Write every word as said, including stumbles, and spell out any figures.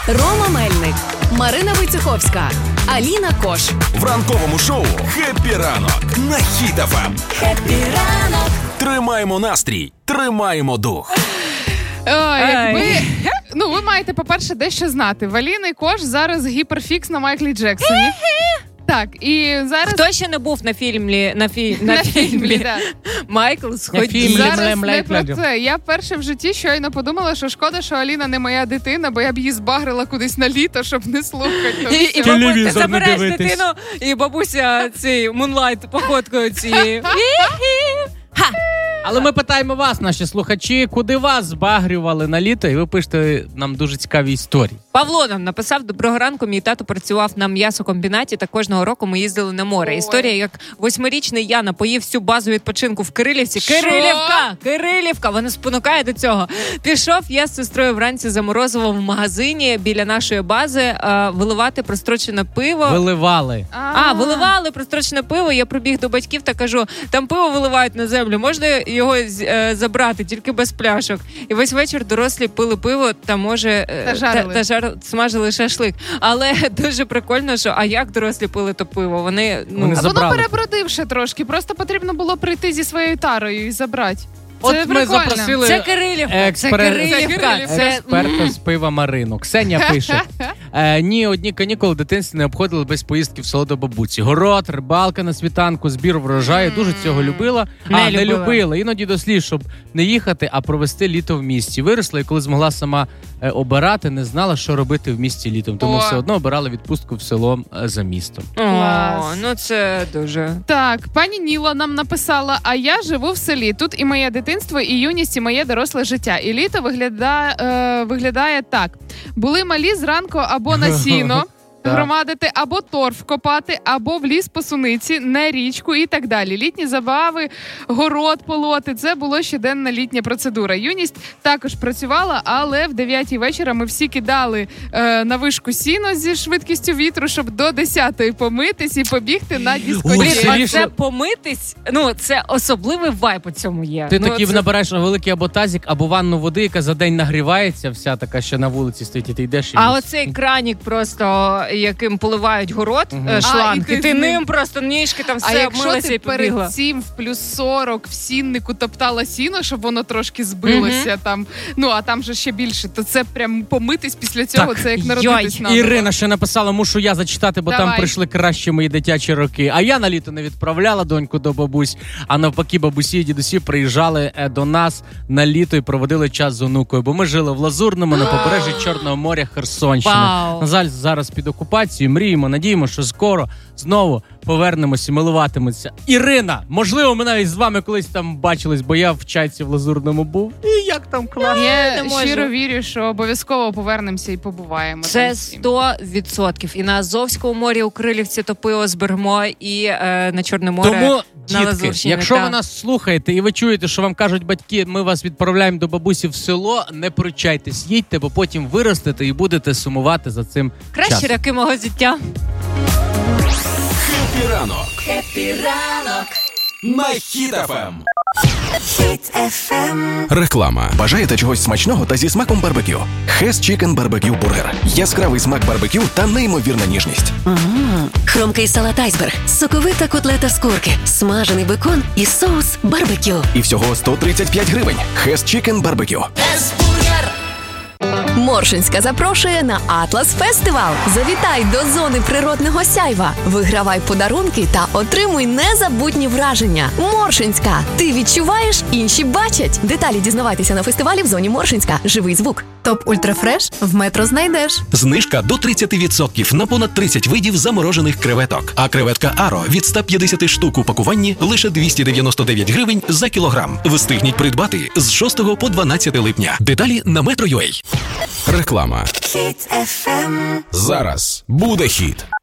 Рома Мельник, Марина Войцеховська, Аліна Кош. В ранковому шоу «Хеппі ранок» на Хіт еф ем. Хеппі ранок. Тримаємо настрій, тримаємо дух. О, якби... Ну, ви маєте, по-перше, дещо знати. В Аліни Кош зараз гіперфікс на Майклі Джексоні. Так, і зараз... Хто ще не був на фільмі, на, фі... на, на фільмі, фільмі да. Майкл сходіть. Зараз не про це. Я перше в житті щойно подумала, що шкода, що Аліна не моя дитина, бо я б її збагрила кудись на літо, щоб не слухати. І, і бабуся, забереш дитину, і бабуся цей мунлайт походкою цією. Ха! Але ми питаємо вас, наші слухачі, куди вас збагрювали на літо, і ви пишете нам дуже цікаві історії. Павло нам написав: доброго ранку, мій тато працював на м'ясокомбінаті, та кожного року ми їздили на море. Ой. Історія, як восьмирічний я напоїв всю базу відпочинку в Кирилівці. Шо? Кирилівка! Кирилівка! Вона спонукає до цього. Пішов я з сестрою вранці за морозивом в магазині біля нашої бази е, виливати прострочене пиво. Виливали. А, виливали прострочене пиво. Я прибіг до батьків та кажу: там пиво виливають на землю, можна його е, забрати, тільки без пляшок. І весь вечір дорослі пили пиво та, може, е, та жарили. Та, та жар, смажили шашлик. Але дуже прикольно, що а як дорослі пили то пиво? Вони, ну... Вони а воно забрали. перебродивше трошки, просто потрібно було прийти зі своєю тарою і забрати. От це ми прикольно. запросили Це Кирилівка, експер... це Кирилівка. Це... Експерта з пива Марину. Ксенія пише: е, ні, одні канікули в дитинстві не обходили без поїздки в село до бабуці. Город, рибалка на світанку, збір врожаю. Дуже цього любила. Не а, любила. не любила. Іноді до слів, щоб не їхати, а провести літо в місті. Виросла, і коли змогла сама е, обирати, не знала, що робити в місті літом. Тому О. все одно обирала відпустку в село е, за містом. О, ну це дуже... Так, пані Ніла нам написала: а я живу в селі. Тут і моє дитинство, і юність, і моє доросле життя. І літо виглядає, е, виглядає так. Були малі зранку або на сіно громадити, або торф копати, або в ліс по суниці, на річку і так далі. Літні забави, город полоти – це було щоденна літня процедура. Юність також працювала, але в дев'ятій вечора ми всі кидали е, на вишку сіно зі швидкістю вітру, щоб до десятої помитись і побігти на дискотеку. Блін, а це помитись, ну, це особливий вайб у цьому є. Ти ну, такий це... набираєш великий або тазик, або ванну води, яка за день нагрівається, вся така, що на вулиці стоїть, і ти йдеш. І а міс... оцей кранік просто, яким поливають город, uh-huh. шланг, а, і ти, і ти ним, ним просто ніжки там все обмилася і побігла. А якщо ти перед цим в плюс сорок в сіннику топтала сіно, щоб воно трошки збилося, uh-huh. там, ну, а там же ще більше, то це прям помитись після цього, так, це як народитись надо. Ірина ще написала, мушу я зачитати, бо Давай. Там прийшли кращі мої дитячі роки. А я на літо не відправляла доньку до бабусь, а навпаки бабусі і дідусі приїжджали до нас на літо і проводили час з онукою, бо ми жили в Лазурному, на побережжі Чорного моря, Херсонщини. Вау. На жаль, зараз під окупацією. Мріємо, надіємо, що скоро знову повернемося і милуватимуться. Ірина, можливо, ми навіть з вами колись там бачились, бо я в Чайці в Лазурному був. І як там класно. Я щиро вірю, що обов'язково повернемося і побуваємо. Це сто відсотків. І на Азовському морі у Крилівці то пиво зберемо, і е, на Чорне море. Тому, на дітки, якщо та... ви нас слухаєте і ви чуєте, що вам кажуть батьки, ми вас відправляємо до бабусі в село, не пручайтесь, їдьте, бо потім виростете і будете сумувати за цим Кращі часом. роки мого життя. Хеппі ранок. Хеппі ранок. На Хіт еф ем. Хіт еф ем. Реклама. Бажаєте чогось смачного та зі смаком барбекю? Хес Чікен Барбекю Бургер. Яскравий смак барбекю та неймовірна ніжність. Ммм, хрумкий салат айсберг, соковита котлета з курки, смажений бекон і соус барбекю. І всього сто тридцять п'ять гривень. Хес Чікен Барбекю. Моршинська запрошує на Атлас Фестивал. Завітай до зони природного сяйва. Вигравай подарунки та отримуй незабутні враження. Моршинська. Ти відчуваєш, інші бачать. Деталі дізнавайтеся на фестивалі в зоні Моршинська. Живий звук. Топ Ультрафреш в Метро знайдеш. Знижка до тридцять відсотків на понад тридцять видів заморожених креветок. А креветка Аро від сто п'ятдесят штук у пакуванні лише двісті дев'яносто дев'ять гривень за кілограм. Встигніть придбати з шостого по дванадцяте липня. Деталі на Metro.ua. Реклама. Хіт еф ем. Зараз буде хіт.